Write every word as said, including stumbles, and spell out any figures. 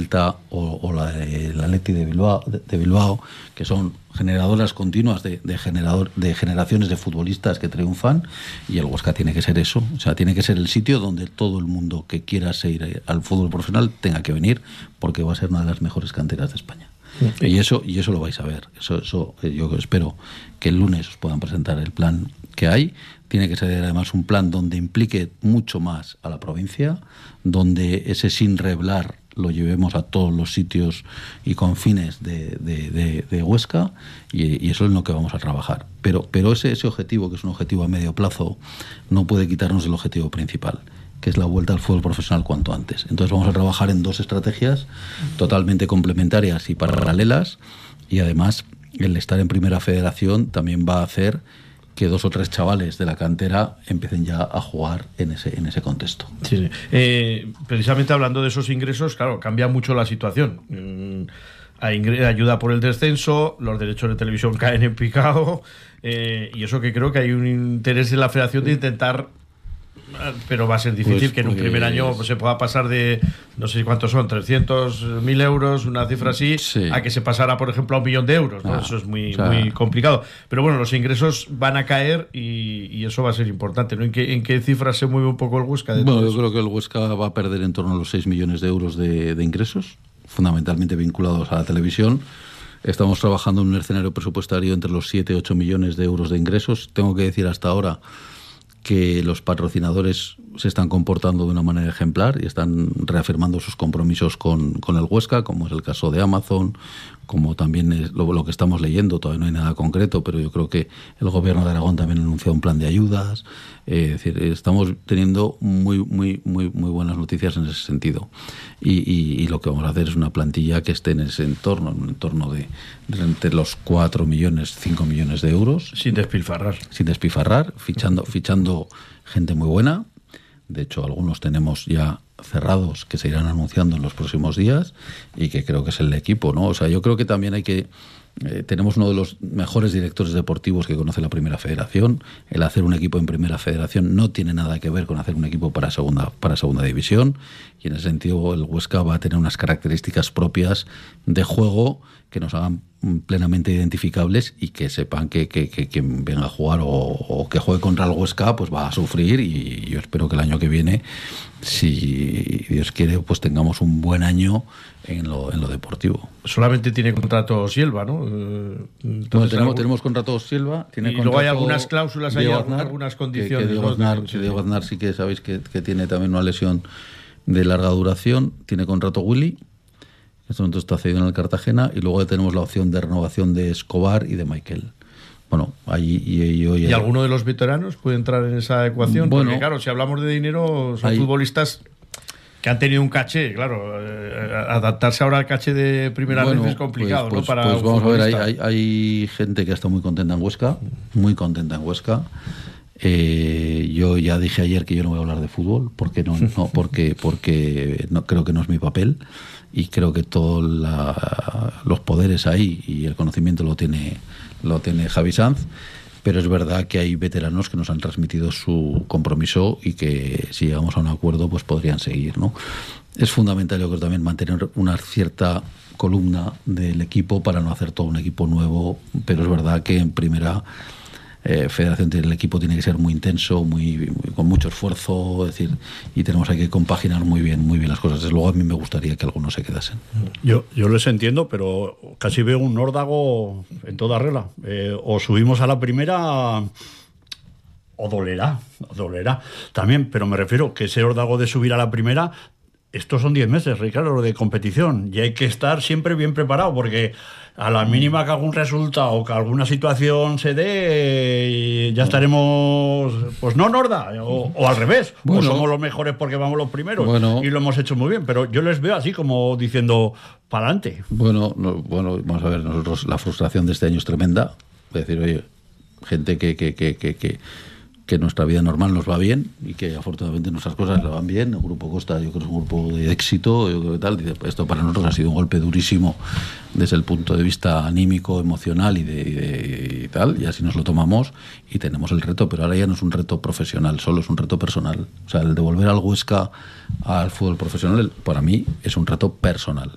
Celta o, o la del Atleti de Bilbao, de, de Bilbao, que son generadoras continuas de, de, generador, de generaciones de futbolistas que triunfan, y el Huesca tiene que ser eso, o sea, tiene que ser el sitio donde todo el mundo que quiera seguir al fútbol profesional tenga que venir, porque va a ser una de las mejores canteras de España. Sí. Y eso y eso lo vais a ver. Eso, eso yo espero que el lunes os puedan presentar el plan que hay. Tiene que ser además un plan donde implique mucho más a la provincia, donde ese sin reblar lo llevemos a todos los sitios y confines de, de, de, de Huesca, y, y eso es en lo que vamos a trabajar. Pero, pero ese, ese objetivo, que es un objetivo a medio plazo, no puede quitarnos el objetivo principal, que es la vuelta al fútbol profesional cuanto antes. Entonces vamos a trabajar en dos estrategias totalmente complementarias y paralelas, y además el estar en Primera Federación también va a hacer que dos o tres chavales de la cantera empiecen ya a jugar en ese en ese contexto. Sí, sí. Eh, precisamente hablando de esos ingresos, claro, cambia mucho la situación. Mm, hay ingre- ayuda por el descenso, los derechos de televisión caen en picado, eh, y eso que creo que hay un interés de la federación de intentar, pero va a ser difícil pues, que en un pues, primer año pues, se pueda pasar de, no sé cuántos son, trescientos mil euros, una cifra así, sí, a que se pasara, por ejemplo, a un millón de euros, ¿no? Ah, eso es muy, o sea, muy complicado. Pero bueno, los ingresos van a caer y, y eso va a ser importante, ¿no? ¿En qué, en qué cifras se mueve un poco el Huesca? De bueno, yo eso? creo que el Huesca va a perder en torno a los seis millones de euros de, de ingresos, fundamentalmente vinculados a la televisión. Estamos trabajando en un escenario presupuestario entre los siete y ocho millones de euros de ingresos. Tengo que decir hasta ahora que los patrocinadores se están comportando de una manera ejemplar y están reafirmando sus compromisos con, con el Huesca, como es el caso de Amazon, como también es lo, lo que estamos leyendo. Todavía no hay nada concreto, pero yo creo que el gobierno de Aragón también ha anunciado un plan de ayudas. Eh, es decir, estamos teniendo muy muy muy muy buenas noticias en ese sentido. Y, y, y lo que vamos a hacer es una plantilla que esté en ese entorno, en un entorno de, de entre los cuatro millones, cinco millones de euros. Sin despilfarrar. Sin despilfarrar, fichando, fichando gente muy buena. De hecho, algunos tenemos ya cerrados que se irán anunciando en los próximos días y que creo que es el equipo, ¿no? O sea, yo creo que también hay que... Eh, tenemos uno de los mejores directores deportivos que conoce la Primera Federación. El hacer un equipo en Primera Federación no tiene nada que ver con hacer un equipo para segunda, para segunda división, y en ese sentido el Huesca va a tener unas características propias de juego que nos hagan plenamente identificables y que sepan que, que, que quien venga a jugar o, o que juegue contra el Huesca pues va a sufrir, y yo espero que el año que viene, si Dios quiere, pues tengamos un buen año en lo, en lo deportivo. Solamente tiene contrato Silva, ¿no? Entonces, bueno, tenemos, tenemos contrato Silva. Tiene y contrato luego hay algunas cláusulas, hay Aznar, algunas condiciones. Que, que Diego, Aznar, ¿no? que Diego Aznar sí que sabéis que, que tiene también una lesión de larga duración. Tiene contrato Willy. Esto momento está cedido en el Cartagena, y luego tenemos la opción de renovación de Escobar y de Michael. Bueno, allí y, y hoy... ¿Y alguno de los veteranos puede entrar en esa ecuación? Bueno, porque claro, si hablamos de dinero, son hay, futbolistas que han tenido un caché, claro, eh, adaptarse ahora al caché de primera bueno, vez es complicado, pues, ¿no? Para pues vamos a ver, hay, hay, hay gente que está muy contenta en Huesca, muy contenta en Huesca. Eh, yo ya dije ayer que yo no voy a hablar de fútbol, porque no, no porque porque no creo que no es mi papel, y creo que todos los poderes ahí y el conocimiento lo tiene lo tiene Javi Sanz. Pero es verdad que hay veteranos que nos han transmitido su compromiso y que si llegamos a un acuerdo pues podrían seguir, ¿no? Es fundamental, yo creo, también mantener una cierta columna del equipo para no hacer todo un equipo nuevo, pero es verdad que en primera eh, federación el equipo tiene que ser muy intenso, muy, muy con mucho esfuerzo, es decir, y tenemos que compaginar muy bien, muy bien las cosas. Desde luego a mí me gustaría que algunos se quedasen. Yo, yo les entiendo, pero casi veo un órdago en toda regla. Eh, o subimos a la primera o dolerá, o dolerá también, pero me refiero que ese órdago de subir a la primera, estos son diez meses, Ricardo, de competición, y hay que estar siempre bien preparado, porque a la mínima que algún resultado o que alguna situación se dé, ya estaremos, pues no Norda, o, o al revés, bueno, o somos los mejores porque vamos los primeros, bueno, y lo hemos hecho muy bien, pero yo les veo así como diciendo, para adelante. Bueno, no, bueno, vamos a ver, nosotros la frustración de este año es tremenda, es decir, oye, gente que que que que, que que nuestra vida normal nos va bien y que afortunadamente nuestras cosas le van bien. El Grupo Costa yo creo que es un grupo de éxito, yo creo que tal. Dice, esto para nosotros ha sido un golpe durísimo desde el punto de vista anímico, emocional y, de, y, de, y tal, y así nos lo tomamos y tenemos el reto, pero ahora ya no es un reto profesional, solo es un reto personal. O sea, el devolver al Huesca al fútbol profesional para mí es un reto personal.